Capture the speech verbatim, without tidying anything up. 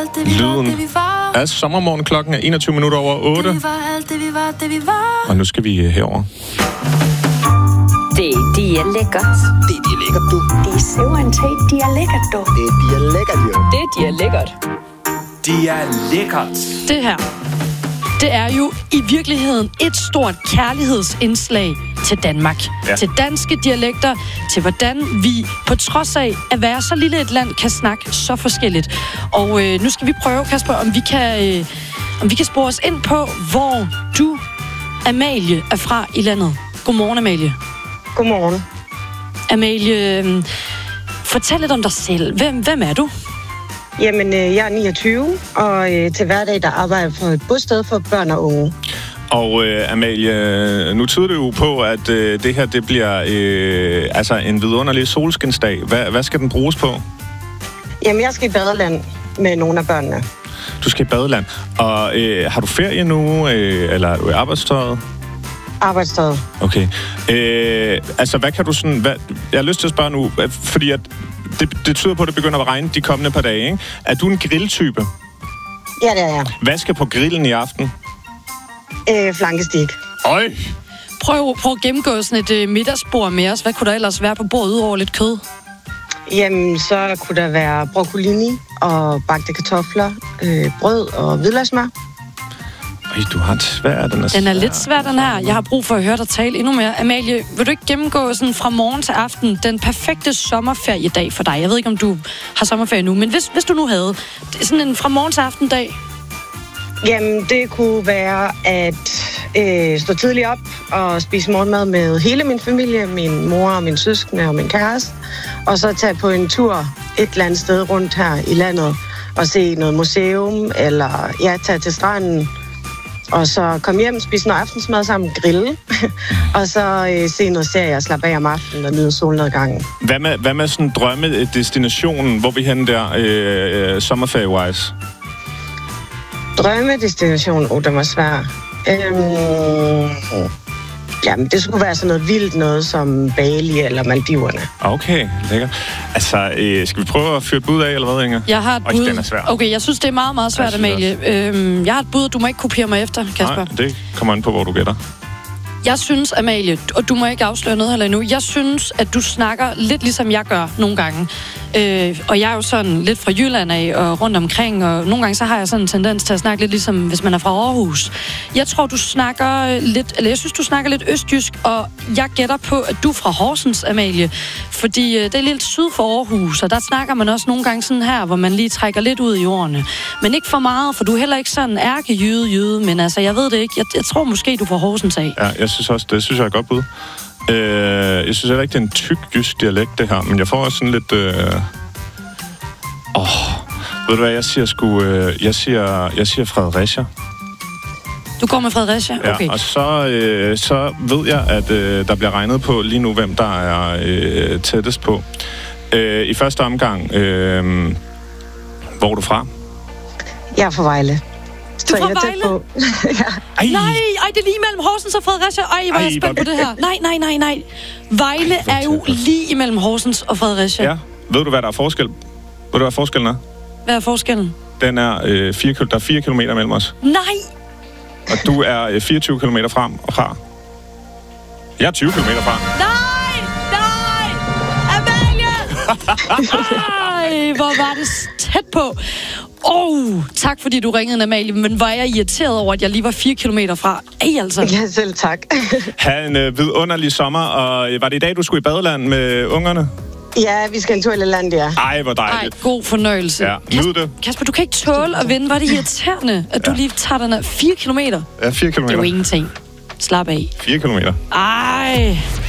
lyden af sommermorgen. Klokken er enogtyve minutter over otte. Og nu skal vi herover. Det, det er lækkert. Det, det er lækkert, du. Det er simpelthen det er lækkert, du. Det, det er lækkert, jo. Det, det er lækkert. Det er lækkert. Det her, det er jo i virkeligheden et stort kærlighedsindslag til Danmark. Ja. Til danske dialekter, til hvordan vi på trods af at være så lille et land kan snakke så forskelligt. Og øh, nu skal vi prøve, Kasper, om vi kan, øh, om vi kan spore os ind på, hvor du, Amalie, er fra i landet. Godmorgen, Amalie. Godmorgen. Amalie, øh, fortæl lidt om dig selv. Hvem, hvem er du? Jamen, øh, jeg er niogtyve, og øh, til hverdag der arbejder jeg på et bosted for børn og unge. Og øh, Amalie, nu tyder det jo på, at øh, det her det bliver øh, altså en vidunderlig solskinsdag. Hvad, hvad skal den bruges på? Jamen, jeg skal i badeland med nogle af børnene. Du skal i badeland. Og øh, har du ferie nu, øh, eller er du i arbejdstøjet? Arbejdstøjet. Okay. Øh, altså, hvad kan du sådan... Hvad, jeg har lyst til at spørge nu, fordi at det, det tyder på, at det begynder at regne de kommende par dage, ikke? Er du en grilltype? Ja, det er jeg. Hvad skal på grillen i aften? Øh, flankestik. Øj! Prøv, prøv at gennemgå sådan et øh, middagsbord med os. Hvad kunne der ellers være på bordet udover lidt kød? Jamen, så kunne der være broccolini og bagte kartofler, øh, brød og hvidløgsmør. Øj, du har det svært. Den er, den er lidt svær, den her. Jeg har brug for at høre dig tale endnu mere. Amalie, vil du ikke gennemgå sådan fra morgen til aften den perfekte sommerferiedag for dig? Jeg ved ikke, om du har sommerferie nu, men hvis, hvis du nu havde sådan en fra morgen til aften dag. Jamen, det kunne være at øh, stå tidligt op og spise morgenmad med hele min familie, min mor og min søskende og min kæreste, og så tage på en tur et eller andet sted rundt her i landet og se noget museum, eller ja, tage til stranden, og så komme hjem, spise noget aftensmad sammen, grille, og så øh, se noget serie og slappe af om aftenen og nyde solnedgangen. Hvad med, hvad med sådan drømmedestinationen, hvor vi hen der øh, sommerferie-wise? Drømmedestination, oh, den var svær. Øhm, jamen, det skulle være sådan noget vildt noget som Bali eller Maldiverne. Okay, lækkert. Altså, øh, skal vi prøve at fyre et bud af, eller hvad, Inger? Jeg har et bud. Øj, den er svær. Okay, jeg synes, det er meget, meget svært, Amalie. Øhm, jeg har et bud, du må ikke kopiere mig efter, Kasper. Nej, det kommer an på, hvor du gætter. Jeg synes, Amalie, og du må ikke afsløre noget heller endnu, jeg synes, at du snakker lidt ligesom jeg gør nogle gange. Øh, og jeg er jo sådan lidt fra Jylland af og rundt omkring, og nogle gange så har jeg sådan en tendens til at snakke lidt ligesom, hvis man er fra Aarhus. Jeg tror, du snakker lidt, eller jeg synes, du snakker lidt østjysk, og jeg gætter på, at du er fra Horsens, Amalie. Fordi øh, det er lidt syd for Aarhus, og der snakker man også nogle gange sådan her, hvor man lige trækker lidt ud i ordene. Men ikke for meget, for du er heller ikke sådan ærkejyde jyde, men altså, jeg ved det ikke. Jeg, jeg tror måske, du er fra Horsens af. Ja, jeg synes også, det synes jeg er et godt bud. Øh, jeg synes heller ikke, det er en tyk jysk dialekt, det her, men jeg får også sådan lidt... Øh... Oh, ved du hvad, jeg siger sgu... Øh, jeg siger, jeg siger Fredericia. Du går med Fredericia? Okay. Ja, og så, øh, så ved jeg, at øh, der bliver regnet på lige nu, hvem der er øh, tættest på. Øh, I første omgang, øh, hvor er du fra? Jeg er fra Vejle. Du er fra Vejle? ja. Ej. Nej, ej, det er lige imellem Horsens og Fredericia. Ej, hvor er jeg spændt på det her. Nej, nej, nej, nej. Vejle ej, er jo lige imellem Horsens og Fredericia. Ja. Ved du, hvad der er forskel? Ved du, hvad forskellen er? Hvad er forskellen? Den er, øh, fire, der er fire kilometer mellem os. Nej! Og du er øh, fireogtyve kilometer frem og fra. Jeg er tyve kilometer fra. Nej! Nej! Amalie! Ej, hvor var det tæt på. Åh, oh, tak fordi du ringede, Amalie, men var jeg irriteret over, at jeg lige var fire kilometer fra. Ej, altså. Ja, selv tak. Ha' en øh, vidunderlig sommer, og var det i dag, du skulle i badeland med ungerne? Ja, vi skal en tur i Landia. Ej, hvor dejligt. Ej, god fornøjelse. Ja, nyd det. Kasper, du kan ikke tåle at vinde. Var det irriterende, at du ja. lige tager den af fire kilometer? Ja, fire kilometer. Det er jo ingenting. Slap af. Fire kilometer. Ej.